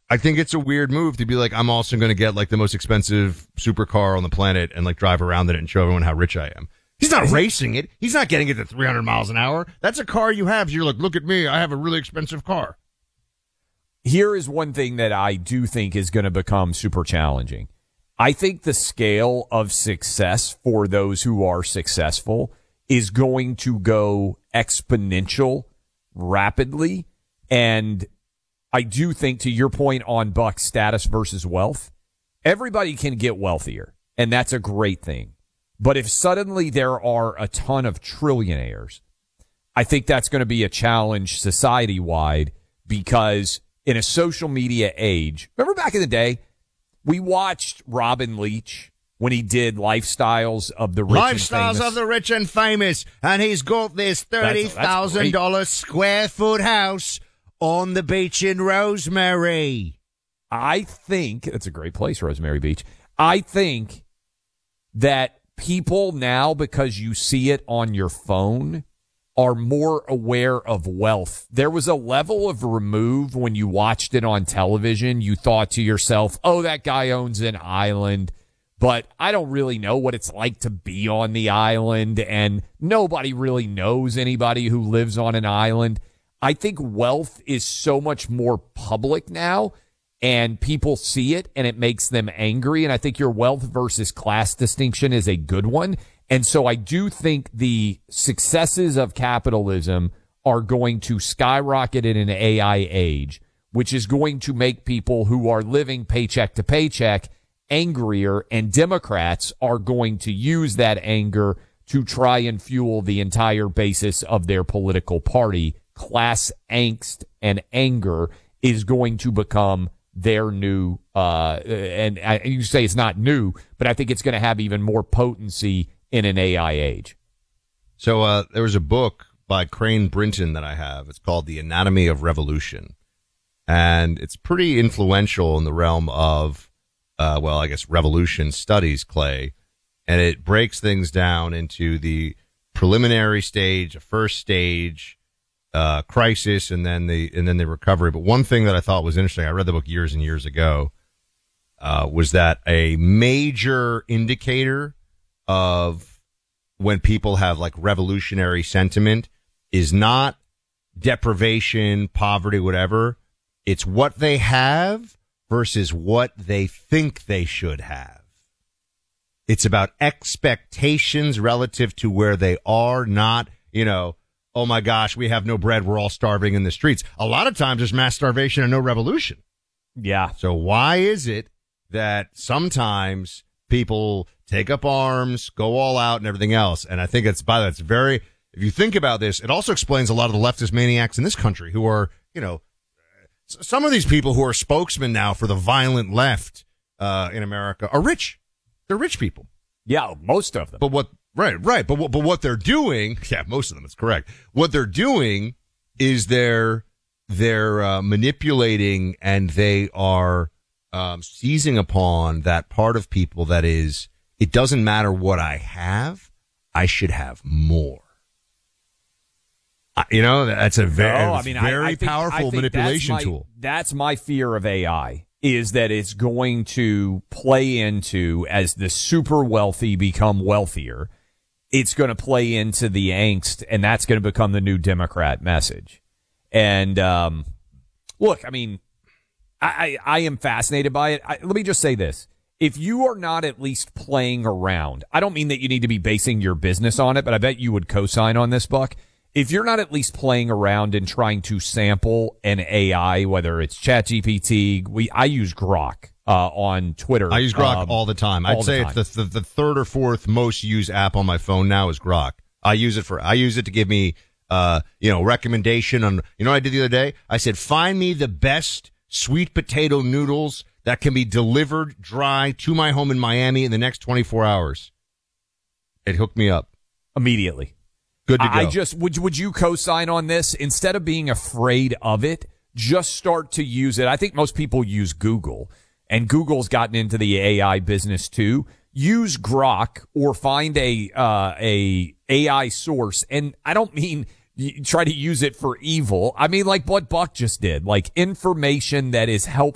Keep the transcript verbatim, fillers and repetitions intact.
I think it's a weird move to be like, I'm also going to get like the most expensive supercar on the planet and like drive around in it and show everyone how rich I am. He's not racing it. He's not getting it to three hundred miles an hour. That's a car you have. So you're like, look at me. I have a really expensive car. Here is one thing that I do think is going to become super challenging. I think the scale of success for those who are successful is going to go exponential rapidly. And I do think, to your point on Buck status versus wealth, everybody can get wealthier, and that's a great thing. But if suddenly there are a ton of trillionaires, I think that's going to be a challenge society-wide, because in a social media age, remember back in the day, we watched Robin Leach when he did Lifestyles of the Rich and Famous. Lifestyles of the Rich and Famous, and he's got this thirty thousand dollars square foot house on the beach in Rosemary. I think that's a great place, Rosemary Beach. I think that people now, because you see it on your phone, are more aware of wealth. There was a level of remove when you watched it on television. You thought to yourself, oh, that guy owns an island, but I don't really know what it's like to be on the island, and nobody really knows anybody who lives on an island. I think wealth is so much more public now, and people see it, and it makes them angry. And I think your wealth versus class distinction is a good one. And so I do think the successes of capitalism are going to skyrocket in an A I age, which is going to make people who are living paycheck to paycheck angrier, and Democrats are going to use that anger to try and fuel the entire basis of their political party. Class angst and anger is going to become their new, uh, and I, you say it's not new, but I think it's going to have even more potency in an A I age. So uh, there was a book by Crane Brinton that I have. It's called The Anatomy of Revolution. And it's pretty influential in the realm of, uh, well, I guess revolution studies, Clay. And it breaks things down into the preliminary stage, a first stage, uh, crisis, and then the and then the recovery. But one thing that I thought was interesting, I read the book years and years ago, uh, was that a major indicator of when people have like revolutionary sentiment is not deprivation, poverty, whatever. It's what they have versus what they think they should have. It's about expectations relative to where they are, not, you know, oh my gosh, we have no bread, we're all starving in the streets. A lot of times there's mass starvation and no revolution. Yeah. So why is it that sometimes people take up arms, go all out, and everything else? And I think it's by that's very, if you think about this, it also explains a lot of the leftist maniacs in this country who are, you know, some of these people who are spokesmen now for the violent left uh, in America are rich. They're rich people. Yeah, most of them. But what, right, right. But what, but what they're doing, yeah, most of them, it's correct. What they're doing is they're, they're uh, manipulating, and they are um, seizing upon that part of people that is, it doesn't matter what I have, I should have more. Uh, you know, that's a very, no, I mean, very I, I think, powerful I think manipulation that's my, tool. That's my fear of A I, is that it's going to play into, as the super wealthy become wealthier, it's going to play into the angst, and that's going to become the new Democrat message. And um, look, I mean, I, I, I am fascinated by it. I, let me just say this. If you are not at least playing around, I don't mean that you need to be basing your business on it, but I bet you would co-sign on this, Buck. If you're not at least playing around and trying to sample an A I, whether it's ChatGPT, we I use Grok uh, on Twitter. I use Grok um, all the time. I'd say time. it's the, the the third or fourth most used app on my phone now is Grok. I use it for I use it to give me uh you know recommendation on. You know what I did the other day? I said, find me the best sweet potato noodles that can be delivered dry to my home in Miami in the next twenty-four hours. It hooked me up immediately. Good to go. I just would would you co-sign on this? Instead of being afraid of it, just start to use it. I think most people use Google, and Google's gotten into the A I business too. Use Grok or find a uh, a AI source, and I don't mean you try to use it for evil. I mean like what Buck just did, like information that is helpful